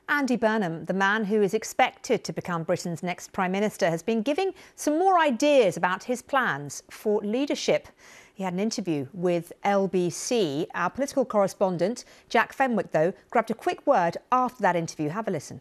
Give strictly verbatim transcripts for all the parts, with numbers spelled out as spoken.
Andy Burnham, the man who is expected to become Britain's next Prime Minister, has been giving some more ideas about his plans for leadership. He had an interview with L B C. Our political correspondent, Jack Fenwick, though, grabbed a quick word after that interview. Have a listen.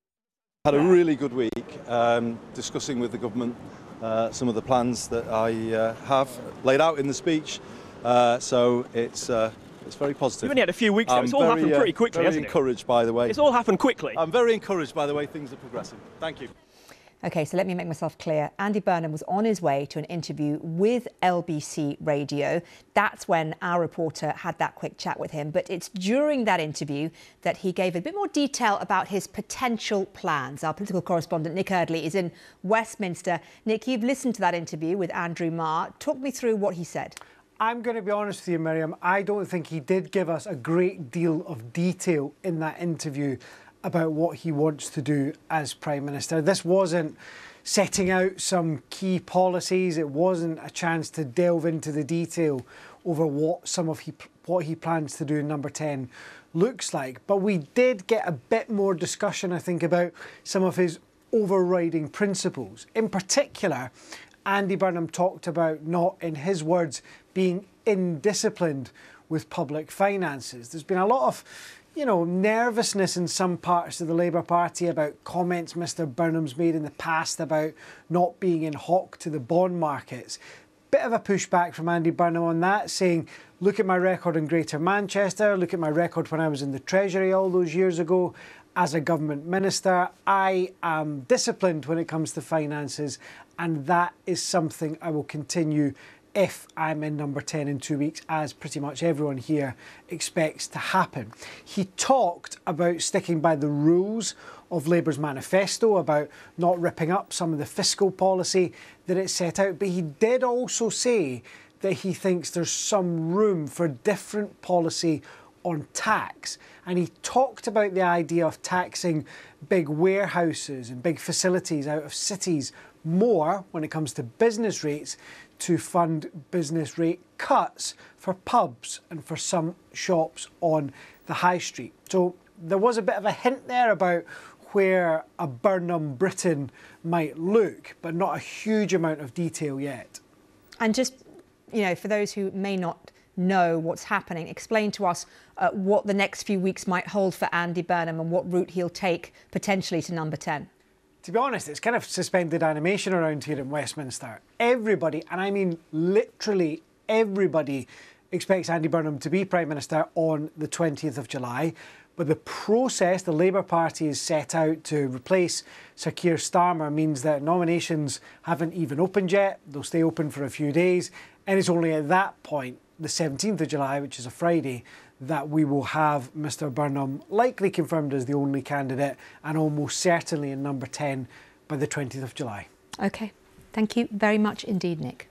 Had a really good week um, discussing with the government uh, some of the plans that I uh, have laid out in the speech. Uh, so it's uh, it's very positive. You've only had a few weeks, though. I'm It's all very, happened pretty quickly, uh, very hasn't it? encouraged by the way. It's all happened quickly. I'm very encouraged by the way things are progressing. Thank you. OK, so let me make myself clear. Andy Burnham was on his way to an interview with L B C Radio. That's when our reporter had that quick chat with him. But it's during that interview that he gave a bit more detail about his potential plans. Our political correspondent, Nick Eardley, is in Westminster. Nick, you've listened to that interview with Andrew Marr. Talk me through what he said. I'm going to be honest with you, Miriam. I don't think he did give us a great deal of detail in that interview about what he wants to do as Prime Minister. This wasn't setting out some key policies. It wasn't a chance to delve into the detail over what some of he, what he plans to do in Number ten looks like. But we did get a bit more discussion, I think, about some of his overriding principles. In particular, Andy Burnham talked about not, in his words, being indisciplined with public finances. There's been a lot of, you know, nervousness in some parts of the Labour Party about comments Mr Burnham's made in the past about not being in hock to the bond markets. Bit of a pushback from Andy Burnham on that, saying, look at my record in Greater Manchester, look at my record when I was in the Treasury all those years ago. As a government minister, I am disciplined when it comes to finances, and that is something I will continue if I'm in Number ten in two weeks, as pretty much everyone here expects to happen. He talked about sticking by the rules of Labour's manifesto, about not ripping up some of the fiscal policy that it set out, but he did also say that he thinks there's some room for different policy on tax. And he talked about the idea of taxing big warehouses and big facilities out of cities more when it comes to business rates, to fund business rate cuts for pubs and for some shops on the high street. So there was a bit of a hint there about where a Burnham Britain might look, but not a huge amount of detail yet. And just, you know, for those who may not know what's happening, explain to us uh, what the next few weeks might hold for Andy Burnham and what route he'll take potentially to Number ten. To be honest, it's kind of suspended animation around here in Westminster. Everybody, and I mean literally everybody, expects Andy Burnham to be Prime Minister on the twentieth of July. But the process the Labour Party is set out to replace Sir Keir Starmer means that nominations haven't even opened yet. They'll stay open for a few days. And it's only at that point, the seventeenth of July, which is a Friday, that we will have Mr Burnham likely confirmed as the only candidate and almost certainly in Number ten by the twentieth of July. OK. Thank you very much indeed, Nick.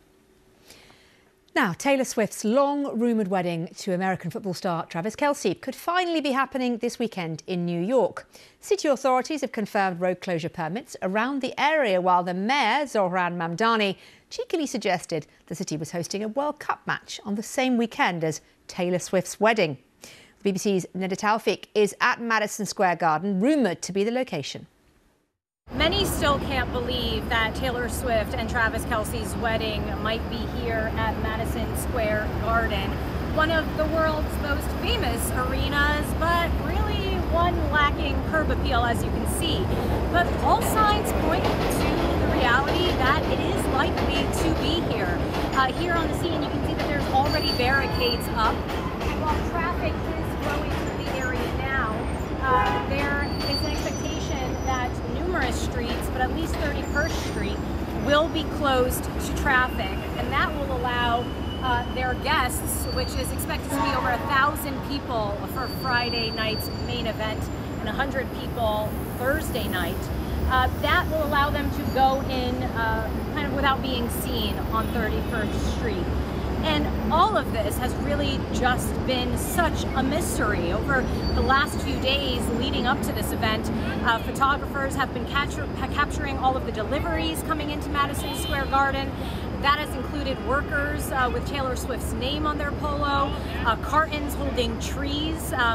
Now, Taylor Swift's long-rumoured wedding to American football star Travis Kelce could finally be happening this weekend in New York. City authorities have confirmed road closure permits around the area, while the mayor, Zohran Mamdani, cheekily suggested the city was hosting a World Cup match on the same weekend as Taylor Swift's wedding. B B C's Neda Taufik is at Madison Square Garden, rumoured to be the location. Many still can't believe that Taylor Swift and Travis Kelce's wedding might be here at Madison Square Garden, one of the world's most famous arenas, but really one lacking curb appeal, as you can see. But all signs point to the reality that it is likely to be here. Uh, here on the scene, you can see that there's already barricades up. While traffic is flowing through the area now, uh, there is an expectation that numerous streets, but at least thirty-first Street, will be closed to traffic, and that will allow uh, their guests, which is expected to be over a thousand people for Friday night's main event and one hundred people Thursday night, uh, that will allow them to go in uh, kind of without being seen on thirty-first Street. And all of this has really just been such a mystery. Over the last few days leading up to this event, uh, photographers have been capture capturing all of the deliveries coming into Madison Square Garden. That has included workers uh, with Taylor Swift's name on their polo, uh, cartons holding trees, um,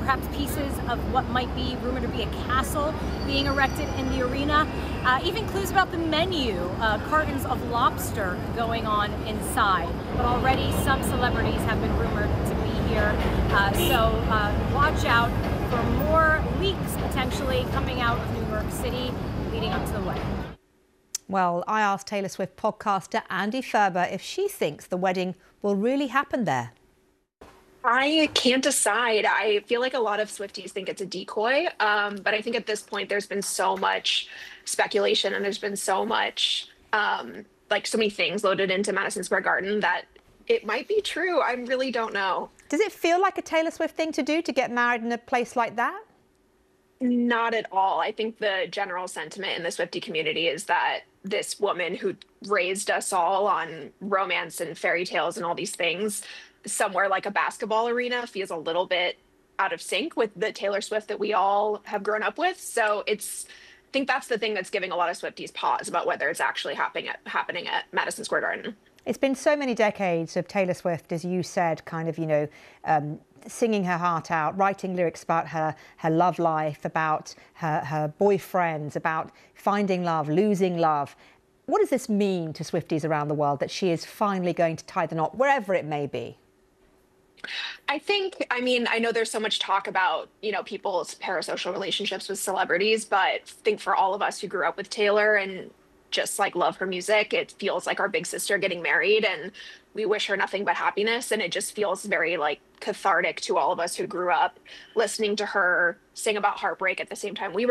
perhaps pieces of what might be rumored to be a castle being erected in the arena. Uh, even clues about the menu, uh, cartons of lobster going on inside. But already some celebrities have been rumored to be here. Uh, so uh, watch out for more leaks potentially coming out of New York City leading up to the wedding. Well, I asked Taylor Swift podcaster Andy Ferber if she thinks the wedding will really happen there. I can't decide. I feel like a lot of Swifties think it's a decoy, um, but I think at this point there's been so much speculation and there's been so much, um, like so many things loaded into Madison Square Garden that it might be true. I really don't know. Does it feel like a Taylor Swift thing to do, to get married in a place like that? Not at all. I think the general sentiment in the Swiftie community is that this woman who raised us all on romance and fairy tales and all these things, somewhere like a basketball arena, feels a little bit out of sync with the Taylor Swift that we all have grown up with. So it's, I think that's the thing that's giving a lot of Swifties pause about whether it's actually happening at, happening at Madison Square Garden. It's been so many decades of Taylor Swift, as you said, kind of, you know, um, singing her heart out, writing lyrics about her, her love life, about her, her boyfriends, about finding love, losing love. What does this mean to Swifties around the world that she is finally going to tie the knot, wherever it may be? I think, I mean, I know there's so much talk about, you know, people's parasocial relationships with celebrities, but I think for all of us who grew up with Taylor and just like love her music, it feels like our big sister getting married, and we wish her nothing but happiness. And it just feels very like cathartic to all of us who grew up listening to her sing about heartbreak at the same time we were